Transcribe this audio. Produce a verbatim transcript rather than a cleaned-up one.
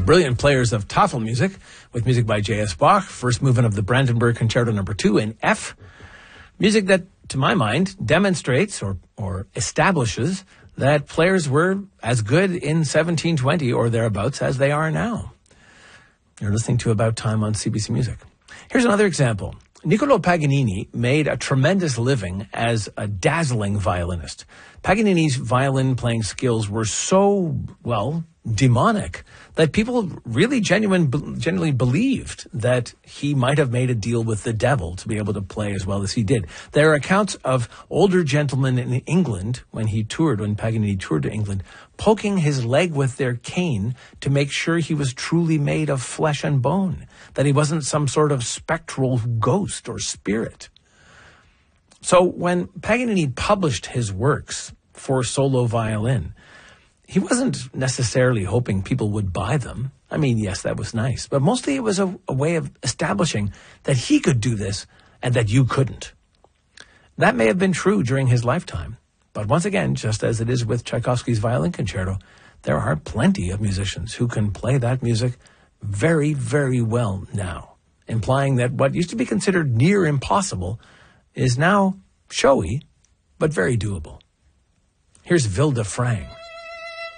brilliant players of Tafelmusik, with music by J S Bach, first movement of the Brandenburg Concerto number two in F. Music that, to my mind, demonstrates or, or establishes that players were as good in seventeen twenty or thereabouts as they are now. You're listening to About Time on C B C Music. Here's another example. Niccolò Paganini made a tremendous living as a dazzling violinist. Paganini's violin playing skills were so, well, demonic that people really genuine, genuinely believed that he might have made a deal with the devil to be able to play as well as he did. There are accounts of older gentlemen in England, when he toured, when Paganini toured to England, poking his leg with their cane to make sure he was truly made of flesh and bone, that he wasn't some sort of spectral ghost or spirit. So when Paganini published his works for solo violin, he wasn't necessarily hoping people would buy them. I mean, yes, that was nice, but mostly it was a, a way of establishing that he could do this and that you couldn't. That may have been true during his lifetime, but once again, just as it is with Tchaikovsky's Violin Concerto, there are plenty of musicians who can play that music very, very well now, implying that what used to be considered near impossible is now showy, but very doable. Here's Vilde Frang.